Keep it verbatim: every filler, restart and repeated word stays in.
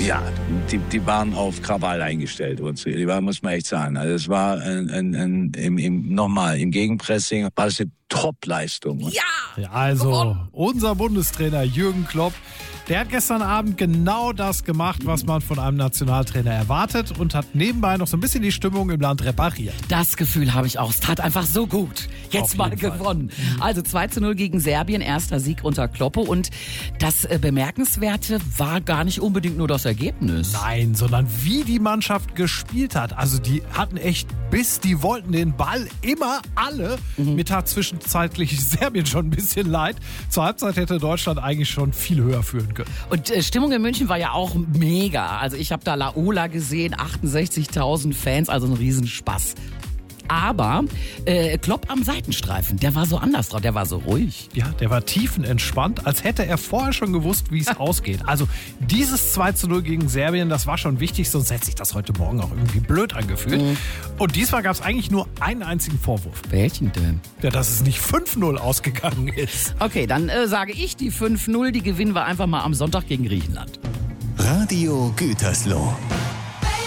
Ja, die, die waren auf Krawall eingestellt. Und die war, muss man echt sagen. Also es war ein, ein, ein, im, im, nochmal, im Gegenpressing war es eine Top-Leistung. Ja! Ja, also gewonnen. unser Bundestrainer Jürgen Klopp, der hat gestern Abend genau das gemacht, was man von einem Nationaltrainer erwartet und hat nebenbei noch so ein bisschen die Stimmung im Land repariert. Das Gefühl habe ich auch. Es tat einfach so gut. Jetzt Auf mal jeden Fall. gewonnen. Also zwei zu null gegen Serbien, erster Sieg unter Kloppe. Und das äh, Bemerkenswerte war gar nicht unbedingt nur das Ergebnis. Nein, sondern wie die Mannschaft gespielt hat. Also die hatten echt Biss, die wollten den Ball immer alle. Mhm. Mir tat zwischenzeitlich Serbien schon ein bisschen leid. Zur Halbzeit hätte Deutschland eigentlich schon viel höher führen können. Und äh, Stimmung in München war ja auch mega. Also ich habe da Laola gesehen, achtundsechzigtausend Fans, also ein Riesenspaß. Aber äh, Klopp am Seitenstreifen, der war so anders drauf, der war so ruhig. Ja, der war tiefenentspannt, als hätte er vorher schon gewusst, wie es ausgeht. Also dieses zwei zu null gegen Serbien, das war schon wichtig, sonst hätte sich das heute Morgen auch irgendwie blöd angefühlt. Mhm. Und diesmal gab es eigentlich nur einen einzigen Vorwurf. Welchen denn? Ja, dass es nicht fünf null ausgegangen ist. Okay, dann äh, sage ich die fünf null, die gewinnen wir einfach mal am Sonntag gegen Griechenland. Radio Gütersloh.